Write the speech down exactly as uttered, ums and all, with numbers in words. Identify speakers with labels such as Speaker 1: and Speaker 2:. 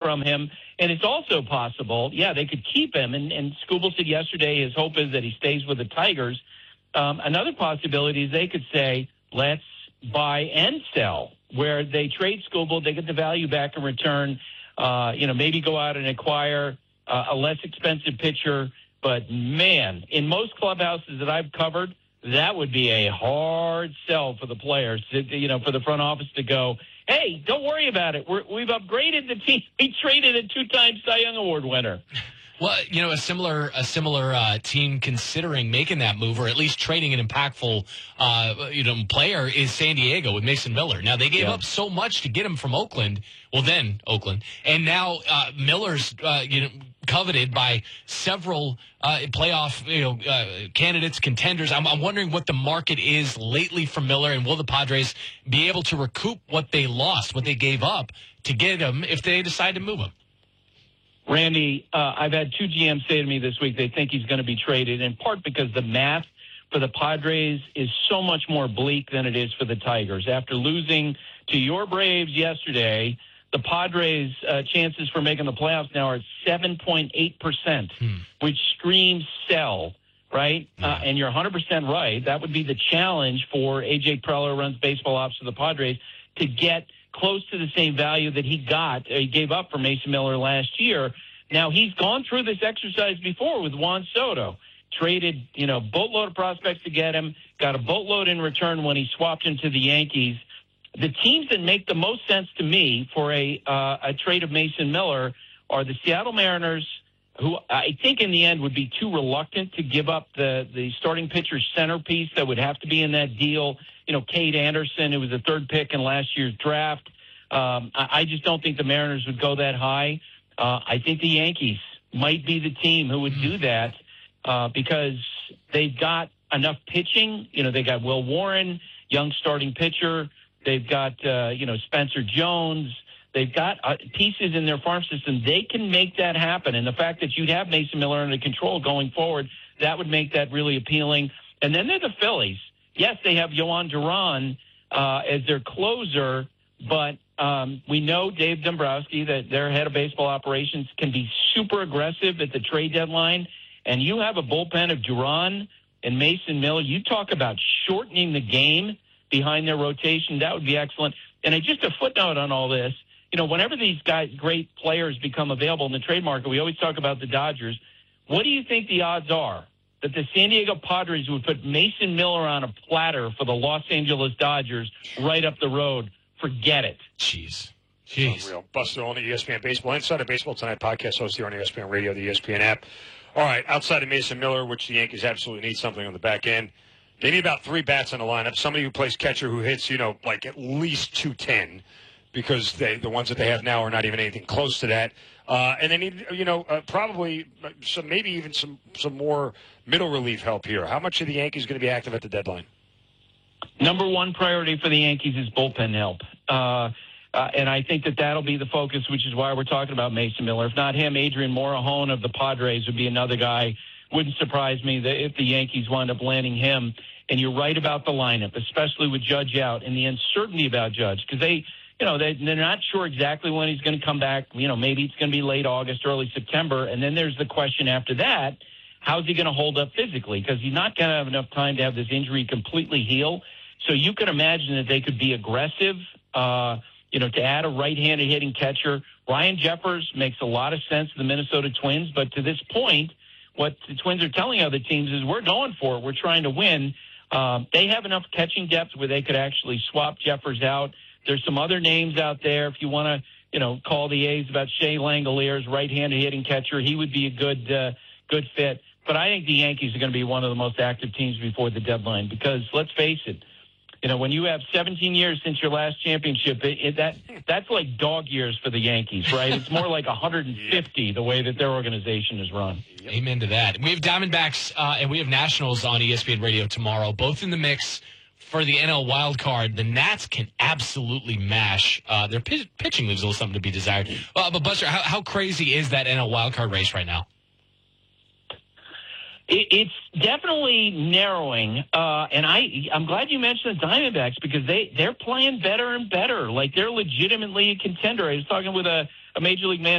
Speaker 1: from him. And it's also possible, yeah, they could keep him. And, and Skubal said yesterday his hope is that he stays with the Tigers. Um, another possibility is they could say, let's buy and sell, where they trade Skubal, they get the value back in return, uh, you know, maybe go out and acquire uh, a less expensive pitcher. But, man, in most clubhouses that I've covered, that would be a hard sell for the players, to, you know, for the front office to go, hey, don't worry about it. We're, we've upgraded the team. We traded a two-time Cy Young Award winner.
Speaker 2: Well, you know, a similar a similar uh, team considering making that move, or at least trading an impactful, uh, you know, player is San Diego with Mason Miller. Now they gave yeah. up so much to get him from Oakland. Well, then Oakland, and now uh, Miller's, uh, you know, coveted by several uh, playoff, you know, uh, candidates, contenders. I'm, I'm wondering what the market is lately for Miller, and will the Padres be able to recoup what they lost, what they gave up to get him if they decide to move him?
Speaker 1: Randy, uh, I've had two G Ms say to me this week they think he's going to be traded, in part because the math for the Padres is so much more bleak than it is for the Tigers. After losing to your Braves yesterday, the Padres' uh, chances for making the playoffs now are at seven point eight percent, hmm. which screams sell, right? Yeah. Uh, and you're one hundred percent right. That would be the challenge for A J Preller, runs baseball ops for the Padres, to get close to the same value that he got, uh, he gave up for Mason Miller last year. Now, he's gone through this exercise before with Juan Soto. Traded, you know, boatload of prospects to get him, got a boatload in return when he swapped into the Yankees. The teams that make the most sense to me for a uh, a trade of Mason Miller are the Seattle Mariners, who I think in the end would be too reluctant to give up the, the starting pitcher centerpiece that would have to be in that deal. You know, Cade Anderson, who was the third pick in last year's draft. Um, I, I just don't think the Mariners would go that high. Uh, I think the Yankees might be the team who would do that uh, because they've got enough pitching. You know, they got Will Warren, young starting pitcher. They've got, uh, you know, Spencer Jones. They've got uh, pieces in their farm system. They can make that happen. And the fact that you'd have Mason Miller under control going forward, that would make that really appealing. And then they're the Phillies. Yes, they have Yohan Duran uh, as their closer, but um, we know Dave Dombrowski, that their head of baseball operations, can be super aggressive at the trade deadline. And you have a bullpen of Duran and Mason Miller. You talk about shortening the game behind their rotation. That would be excellent. And just a footnote on all this, you know, whenever these guys, great players become available in the trade market, we always talk about the Dodgers. What do you think the odds are that the San Diego Padres would put Mason Miller on a platter for the Los Angeles Dodgers right up the road? Forget it.
Speaker 2: Jeez. Jeez.
Speaker 3: Unreal. Buster on the E S P N Baseball Insider Baseball Tonight podcast, host here on E S P N Radio, the E S P N app. All right, outside of Mason Miller, which the Yankees absolutely need something on the back end, they need about three bats in the lineup. Somebody who plays catcher who hits, you know, like at least two ten, because they, the ones that they have now are not even anything close to that. Uh, and they need, you know, uh, probably some, maybe even some, some more middle relief help here. How much are the Yankees going to be active at the deadline?
Speaker 1: Number one priority for the Yankees is bullpen help. Uh, uh, and I think that that'll be the focus, which is why we're talking about Mason Miller. If not him, Adrian Morejon of the Padres would be another guy. Wouldn't surprise me that if the Yankees wind up landing him. And you're right about the lineup, especially with Judge out and the uncertainty about Judge, because they, you know, they, they're not sure exactly when he's going to come back. You know, maybe it's going to be late August, early September. And then there's the question after that, how's he going to hold up physically? Because he's not going to have enough time to have this injury completely heal. So you can imagine that they could be aggressive, uh, you know, to add a right-handed hitting catcher. Ryan Jeffers makes a lot of sense to the Minnesota Twins, but to this point, what the Twins are telling other teams is we're going for it. We're trying to win. Um, they have enough catching depth where they could actually swap Jeffers out. There's some other names out there. If you want to, you know, call the A's about Shea Langoliers, right-handed hitting catcher, he would be a good, uh, good fit. But I think the Yankees are going to be one of the most active teams before the deadline because, let's face it, you know, when you have seventeen years since your last championship, it, it, that that's like dog years for the Yankees, right? It's more like one hundred fifty the way that their organization is run.
Speaker 2: Amen to that. We have Diamondbacks uh, and we have Nationals on E S P N Radio tomorrow, both in the mix for the N L wild card. The Nats can absolutely mash. Uh, their pitch, pitching leaves a little something to be desired. Uh, but, Buster, how, how crazy is that N L wild card race right now?
Speaker 1: It's definitely narrowing, uh, and I, I'm glad you mentioned the Diamondbacks because they, they're playing better and better. Like, they're legitimately a contender. I was talking with a, a Major League manager